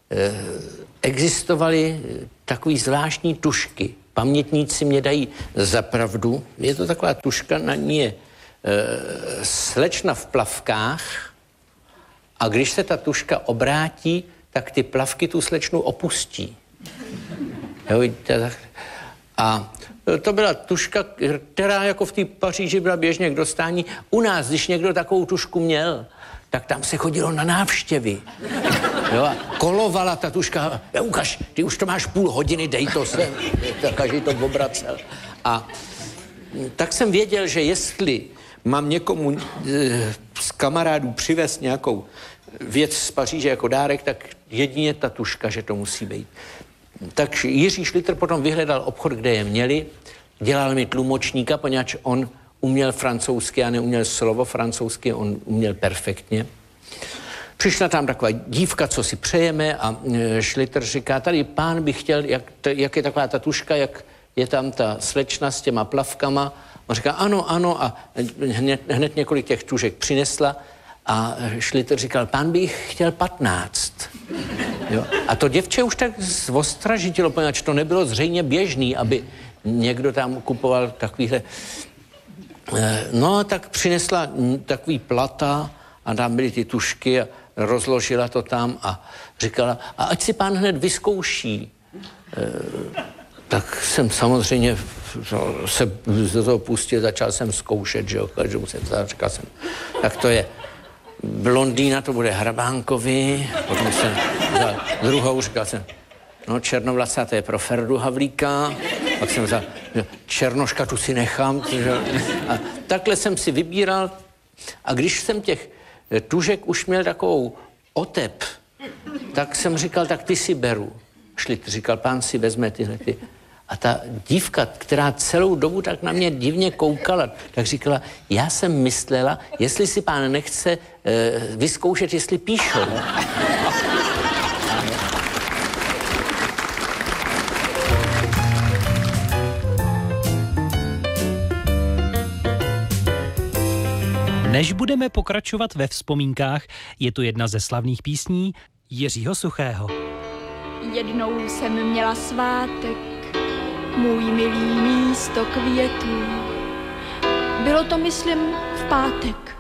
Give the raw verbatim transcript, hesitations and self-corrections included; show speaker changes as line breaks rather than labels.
existovaly takové zvláštní tušky. Pamětníci mě dají za pravdu. Je to taková tuška, na ní je slečna v plavkách a když se ta tuška obrátí, tak ty plavky tu slečnu opustí. Jo, vidíte, a to byla tuška, která jako v té Paříži byla běžně k dostání. U nás, když někdo takovou tušku měl, tak tam se chodilo na návštěvy. Jo, a kolovala ta tuška. Ja, ukaž, ty už to máš půl hodiny, dej to sem. Tak každý to obracel. A tak jsem věděl, že jestli mám někomu e, z kamarádů přivést nějakou věc z Paříže jako dárek, tak jedině ta tuška, že to musí být. Tak Jiří Šlitr potom vyhledal obchod, kde je měli, dělal mi tlumočníka, poněvadž on uměl francouzsky a neuměl slovo francouzsky, on uměl perfektně. Přišla tam taková dívka, co si přejeme a Šlitr říká, tady pán by chtěl, jak, jak je taková ta tuška, jak je tam ta slečna s těma plavkama. On říká, ano, ano a hned, hned několik těch tužek přinesla a Šlitr říkal, pán by jich chtěl patnáct. Jo? A to děvče už tak zostražitilo, poněvadž to nebylo zřejmě běžný, aby někdo tam kupoval takovýhle. No, tak přinesla takový plata a tam byly ty tušky a rozložila to tam a říkala, a ať si pán hned vyzkouší. E, tak jsem samozřejmě se do toho pustil, začal jsem zkoušet, že jo, každou jsem říkal jsem, tak to je blondýna, to bude Hrabánkovi, potom jsem vzal druhou, říkal jsem, no černovlasá, to je pro Ferdu Havlíka, pak jsem vzal, černoška tu si nechám, a takhle jsem si vybíral a když jsem těch tužek už měl takovou otep, tak jsem říkal, tak ty si beru. Šlitr říkal, pán si vezme tyhle ty. A ta dívka, která celou dobu tak na mě divně koukala, tak říkala, já jsem myslela, jestli si pán nechce e, vyzkoušet, jestli píšou.
Než budeme pokračovat ve vzpomínkách, je tu jedna ze slavných písní Jiřího Suchého.
Jednou jsem měla svátek, můj milý místo květů. Bylo to, myslím, v pátek.